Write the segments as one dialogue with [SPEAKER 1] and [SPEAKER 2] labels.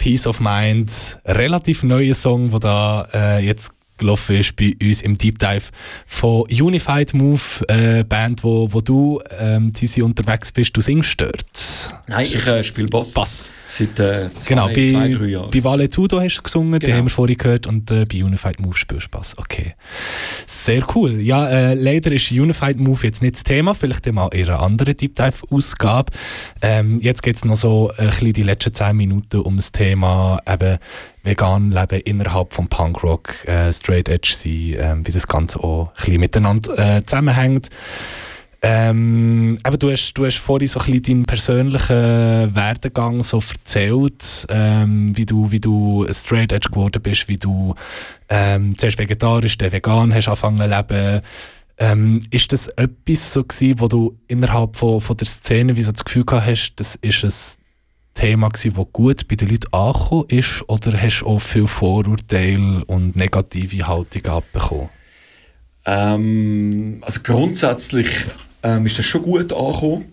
[SPEAKER 1] Peace of Mind, relativ neuer Song, der da jetzt gelaufen ist bei uns im Deep Dive von Unified Move, Band, wo du TC unterwegs bist. Du singst dort.
[SPEAKER 2] Nein, ich spiele Bass. Seit zwei, 3 Jahren.
[SPEAKER 1] Bei Vale Tudo hast du gesungen,
[SPEAKER 2] Genau.
[SPEAKER 1] den haben wir vorhin gehört, und bei Unified Move spielst du Bass. Okay. Sehr cool. Ja, leider ist Unified Move jetzt nicht das Thema, vielleicht mal in einer anderen Deep Dive-Ausgabe. Jetzt geht es noch so ein bisschen die letzten 10 Minuten um das Thema eben vegan leben innerhalb vom Punkrock, Straight Edge sein, wie das Ganze auch ein bisschen miteinander zusammenhängt. Aber du hast vorhin so ein bisschen deinen persönlichen Werdegang so erzählt, wie du Straight Edge geworden bist, wie du zuerst vegetarisch, dann vegan hast angefangen zu leben. Ist das etwas so gewesen, wo du innerhalb von der Szene wie so das Gefühl gehabt hast, das ist ein Thema gewesen, das gut bei den Leuten angekommen ist, oder hast du auch viel Vorurteile und negative Haltung abbekommen?
[SPEAKER 2] Also grundsätzlich ist das schon gut angekommen.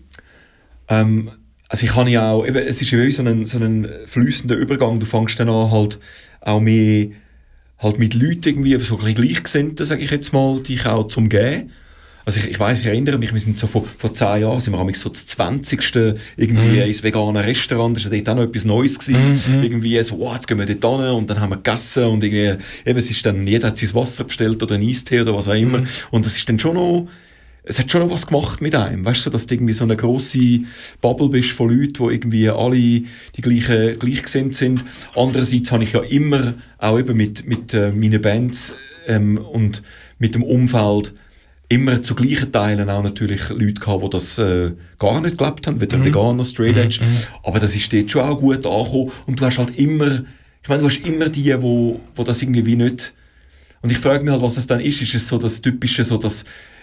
[SPEAKER 2] Also ich habe ja auch, eben, es ist ja wie so ein fließender Übergang. Du fängst dann an, halt auch mehr halt mit Leuten irgendwie so ein bisschen Gleichgesinnten, sage ich jetzt mal, dich auch zu umgeben. Also ich weiss, ich erinnere mich, wir sind so vor 10 Jahren, sind wir so das 20. irgendwie ins vegane Restaurant, das war dort auch noch etwas Neues gewesen. Irgendwie so, wow, jetzt gehen wir dort hin, und dann haben wir gegessen, und irgendwie, eben, es ist dann, jeder hat sein Wasser bestellt oder einen Eistee oder was auch immer, und das ist dann schon noch, es hat schon noch was gemacht mit einem, weißt du, dass du irgendwie so eine grosse Bubble bist von Leuten, die irgendwie alle die gleichgesinnt sind. Andererseits habe ich ja immer, auch eben mit meinen Bands und mit dem Umfeld, immer zu gleichen Teilen auch natürlich Leute gehabt, die das gar nicht gelebt haben, weder Veganer, Straight Edge. Aber das ist dort schon auch gut angekommen. Und du hast halt immer, ich meine, du hast immer die, wo das irgendwie nicht... Und ich frage mich halt, was es dann ist. Ist es so das Typische, so das...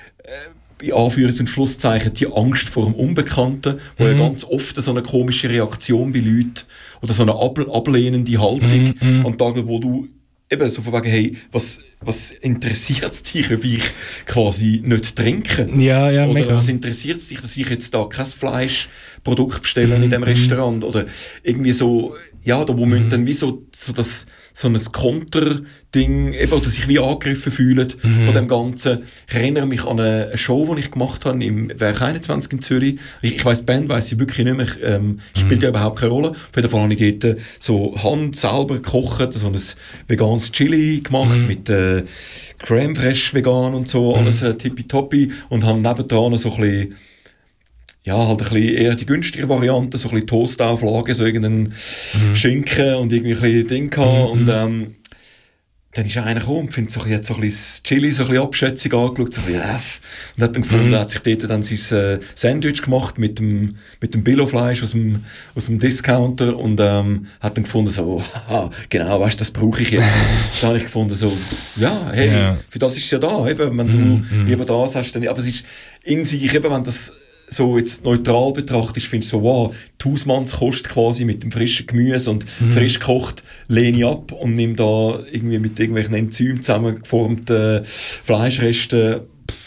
[SPEAKER 2] in Anführungs- und Schlusszeichen die Angst vor dem Unbekannten, wo ja ganz oft so eine komische Reaktion bei Leuten oder so eine ablehnende Haltung an Tagen, wo du eben so von wegen, hey, was interessiert es dich, ob ich quasi nicht trinke?
[SPEAKER 1] Ja,
[SPEAKER 2] oder
[SPEAKER 1] mega.
[SPEAKER 2] was interessiert es dich, dass ich jetzt da kein Fleischprodukt bestelle in dem Restaurant? Oder irgendwie so, ja, da wo man dann wie so ein Konterding, eben, oder sich wie angegriffen fühlen von dem Ganzen. Ich erinnere mich an eine Show, die ich gemacht habe im Werk 21 in Zürich. Ich weiss, die Band weiss ich wirklich nicht mehr. Spielt ja überhaupt keine Rolle. Auf jeden Fall habe ich dort so Hand selber gekocht, so ein veganes Chili gemacht mit Creme Fraiche vegan und so, alles tippitoppi, und habe nebendran so ein bisschen, ja, halt ein bisschen eher die günstige Variante, so ein bisschen Toastauflage, so irgendeinen Schinken und irgendwie ein bisschen Ding gehabt. Und dann ist einer gekommen und so, hat so ein bisschen das Chili so ein bisschen abschätzig angeschaut, so ein bisschen und hat dann gefunden, er hat sich dort dann sein Sandwich gemacht mit dem Billo-Fleisch aus dem Discounter, und hat dann gefunden, so, haha, genau, weißt du, das brauche ich jetzt. Dann habe ich gefunden, so, ja, hey, für das ist es ja da, eben, wenn du lieber das hast, dann, aber es ist in sich, eben, wenn das so jetzt neutral betrachtest, findest du so, wow, die Hausmannskost quasi mit dem frischen Gemüse und frisch gekocht, lehne ich ab und nehme da irgendwie mit irgendwelchen Enzymen zusammengeformten Fleischresten.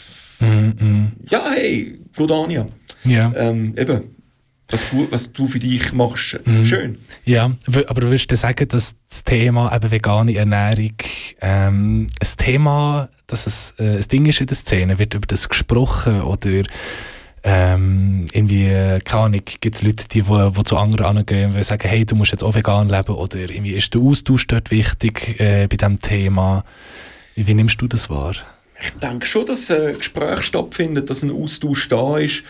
[SPEAKER 2] Ja, hey, gut an, ja. Eben, was du für dich machst, schön.
[SPEAKER 1] Ja, aber würdest du sagen, dass das Thema eben vegane Ernährung ein Thema, dass es ein Ding ist in der Szene, wird über das gesprochen, oder irgendwie, keine Ahnung, gibt es Leute, die zu anderen angehen und sagen, hey, du musst jetzt auch vegan leben, oder irgendwie ist der Austausch dort wichtig bei diesem Thema? Wie nimmst du das wahr?
[SPEAKER 2] Ich denke schon, dass ein Gespräch stattfindet, dass ein Austausch da ist.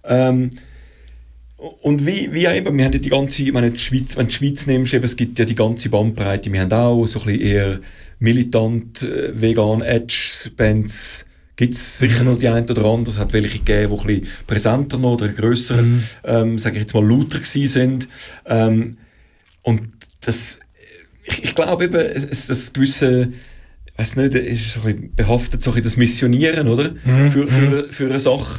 [SPEAKER 2] Und wie eben, wir haben ja die ganze, wenn du die Schweiz nimmst, eben, es gibt ja die ganze Bandbreite, wir haben auch so ein bisschen eher militant vegan Edge-Bands. Gibt es sicher noch die eine oder andere, es hat welche gegeben, die ein bisschen präsenter noch oder grösser, sage ich jetzt mal, lauter gewesen sind. Und das, ich glaube eben, das gewisse, ich weiss nicht, ist so ein bisschen behaftet, so ein bisschen das Missionieren, oder? Für eine Sache.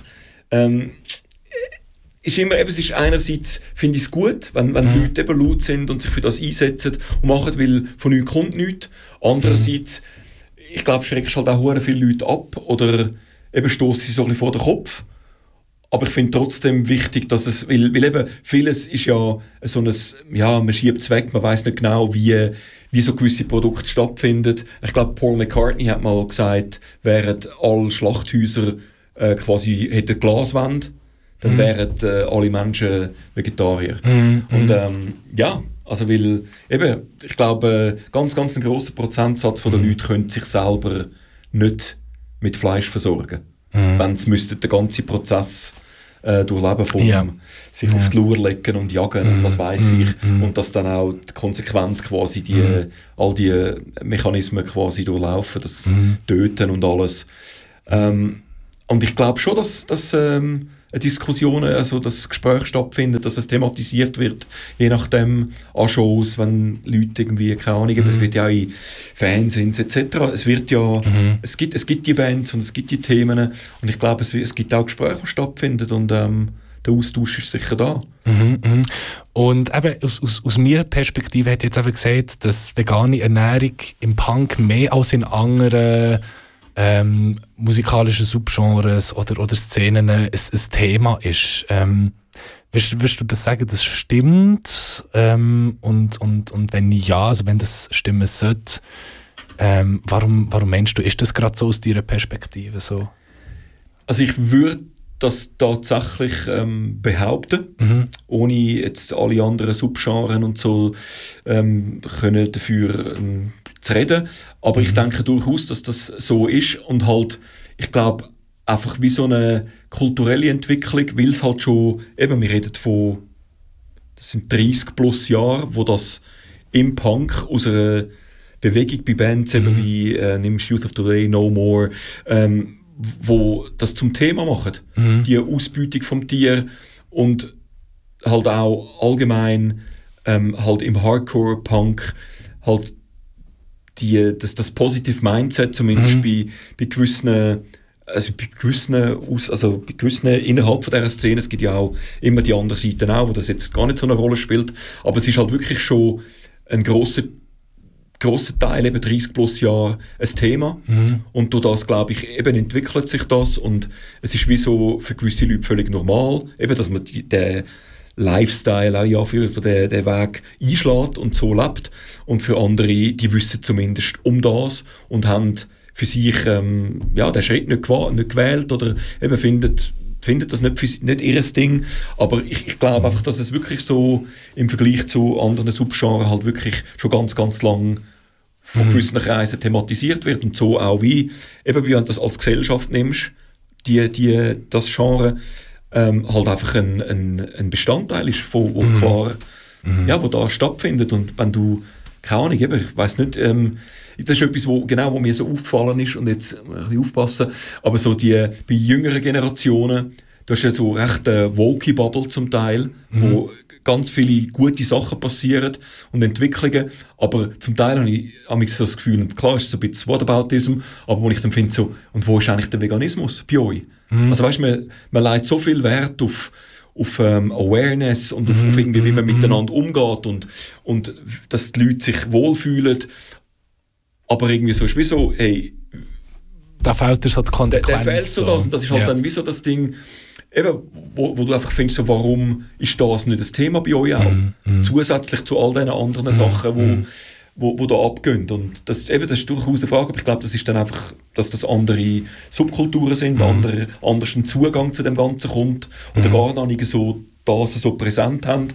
[SPEAKER 2] Ist immer, eben, es ist einerseits, finde ich es gut, wenn Leute eben laut sind und sich für das einsetzen und machen, weil von nichts kommt nichts. Andererseits, ich glaube, schreckst halt auch viele Leute ab oder eben stoßt sie so ein bisschen vor den Kopf. Aber ich finde trotzdem wichtig, dass es, weil eben vieles ist ja so ein, ja, man schiebt es weg, man weiß nicht genau, wie so gewisse Produkte stattfinden. Ich glaube, Paul McCartney hat mal gesagt, während alle Schlachthäuser quasi hätten Glaswände, dann wären alle Menschen Vegetarier. Und ja, also weil eben, ich glaube, ganz ein grosser Prozentsatz der Leute können sich selber nicht mit Fleisch versorgen. Wenn sie müssten den ganzen Prozess durchleben von sich auf die Lauer legen und jagen und was weiss ich. Und dass dann auch konsequent quasi all die Mechanismen quasi durchlaufen, das Töten und alles. Und ich glaube schon, dass Diskussionen, also das Gespräch stattfindet, dass es thematisiert wird, je nachdem an Shows, wenn Leute irgendwie, keine Ahnung, es wird ja auch in Fernsehen etc. Es wird ja, es gibt die Bands und es gibt die Themen und ich glaube, es gibt auch Gespräche, die stattfinden und der Austausch ist sicher da.
[SPEAKER 1] Und eben aus meiner Perspektive hat jetzt eben gesagt, dass vegane Ernährung im Punk mehr als in anderen musikalischen Subgenres oder Szenen ein Thema ist. Würdest du das sagen, das stimmt? Und wenn ja, also wenn das stimmen sollte, warum meinst du, ist das gerade so aus deiner Perspektive so?
[SPEAKER 2] Also ich würde das tatsächlich behaupten, ohne jetzt alle anderen Subgenres und so können dafür zu reden. Aber ich denke durchaus, dass das so ist und halt, ich glaube, einfach wie so eine kulturelle Entwicklung, weil es halt schon, eben, wir reden von, das sind 30 plus Jahre, wo das im Punk aus einer Bewegung bei Bands, eben wie nimmst Youth of Today, No More, wo das zum Thema machen, die Ausbeutung vom Tier und halt auch allgemein halt im Hardcore-Punk halt das Positive Mindset, zumindest bei gewissen innerhalb von dieser Szene, es gibt ja auch immer die andere Seite auch, wo das jetzt gar nicht so eine Rolle spielt, aber es ist halt wirklich schon ein grosser Teil, eben 30 plus Jahre, ein Thema. Und durch das, glaube ich, eben entwickelt sich das und es ist wie so für gewisse Leute völlig normal, eben, dass man den Lifestyle auch für den Weg einschlägt und so lebt. Und für andere, die wissen zumindest um das und haben für sich den Schritt nicht gewählt oder eben findet das nicht ihr Ding. Aber ich glaube einfach, dass es wirklich so im Vergleich zu anderen Subgenres halt wirklich schon ganz lang von gewissen Kreisen thematisiert wird und so auch wie wenn du das als Gesellschaft nimmst, das Genre halt einfach ein Bestandteil ist, wo klar, wo da stattfindet. Und wenn du, keine Ahnung, ich weiss nicht, das ist etwas, wo mir so aufgefallen ist und jetzt ein bisschen aufpassen, aber so bei jüngeren Generationen, du hast ja so recht eine Woke-Bubble zum Teil, wo ganz viele gute Sachen passieren und Entwicklungen, aber zum Teil habe ich so das Gefühl, und klar ist es so ein bisschen Whataboutism, aber wo ich dann finde, so, und wo ist eigentlich der Veganismus bei euch? Also weißt du, man legt so viel Wert auf Awareness und auf irgendwie, wie man miteinander umgeht und dass die Leute sich wohlfühlen, aber irgendwie so ist wie so, hey,
[SPEAKER 1] da fehlt dir so die Konsequenz.
[SPEAKER 2] Da fehlt so das und das ist halt dann wie so das Ding, eben, wo du einfach findest, so, warum ist das nicht das Thema bei euch auch? Zusätzlich zu all diesen anderen Sachen, wo da abgehen. Und das ist durchaus eine Frage, aber ich glaube, das ist dann einfach, dass das andere Subkulturen sind, anders einen Zugang zu dem Ganzen kommt oder gar noch nicht so das so präsent haben.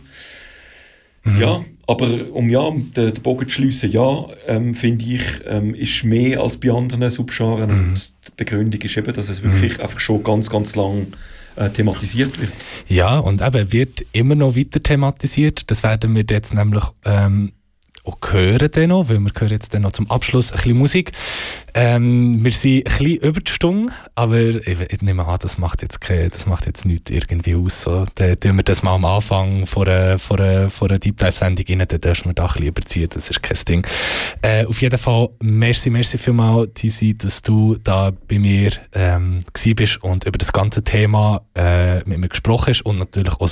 [SPEAKER 2] Ja, aber um den Bogen zu schliessen, finde ich, ist mehr als bei anderen Subgenres und die Begründung ist eben, dass es wirklich einfach schon ganz lang thematisiert wird. Ja, und eben wird immer noch weiter thematisiert. Das werden wir jetzt nämlich auch hören, dann noch, weil wir hören jetzt dann noch zum Abschluss ein bisschen Musik. Wir sind ein bisschen über die Stunde, aber ich nehme an, das macht jetzt nichts irgendwie aus. So. Dann tun wir das mal am Anfang vor einer Deep Dive-Sendung rein, dann dürfen wir da ein bisschen überziehen, das ist kein Ding. Auf jeden Fall, merci vielmals, Tizi, dass du da bei mir gewesen bist und über das ganze Thema mit mir gesprochen hast und natürlich auch so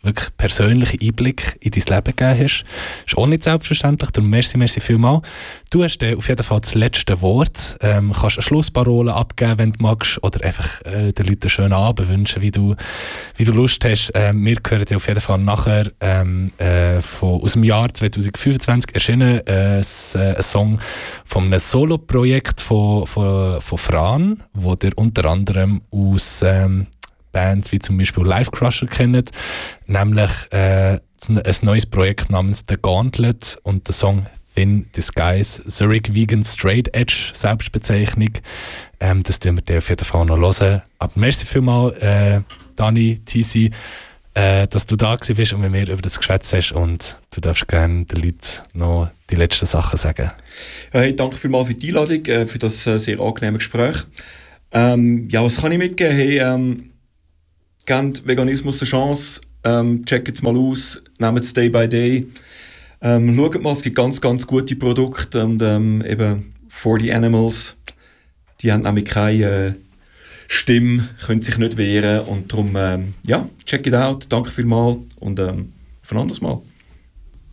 [SPEAKER 1] wirklich persönlichen Einblick in dein Leben gegeben hast. Ist auch nicht selbstverständlich, darum merci vielmals. Du hast auf jeden Fall das letzte Wort. Kannst eine Schlussparole abgeben, wenn du magst, oder einfach den Leuten einen schönen Abend wünschen, wie du Lust hast. Wir hören dir auf jeden Fall nachher aus dem Jahr 2025 erschienen ein Song von einem Solo-Projekt von Fran, wo der unter anderem aus Bands wie zum Beispiel Live Crusher kennt, nämlich ein neues Projekt namens The Gauntlet und der Song Thin Disguise, Zurich Vegan Straight Edge Selbstbezeichnung. Das tun wir dir auf jeden Fall noch hören. Aber merci vielmals, Dani, Tizi, dass du da bist und mit mir über das geschwätzt hast, und du darfst gerne den Leuten noch die letzten Sachen sagen.
[SPEAKER 2] Hey, danke vielmals für die Einladung, für das sehr angenehme Gespräch. Was kann ich mitgeben? Hey, gebt Veganismus eine Chance, checkt es mal aus, nehmt es Day by Day. Schaut mal, es gibt ganz, ganz gute Produkte, und eben For the Animals, die haben nämlich keine Stimme, können sich nicht wehren, und darum, check it out, danke vielmals und auf ein anderes Mal.